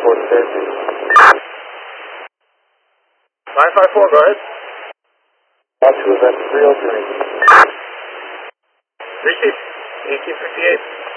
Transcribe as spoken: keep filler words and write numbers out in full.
four thirty. nine five four, go ahead. Watch to event three oh three. Receive eighteen fifty-eight.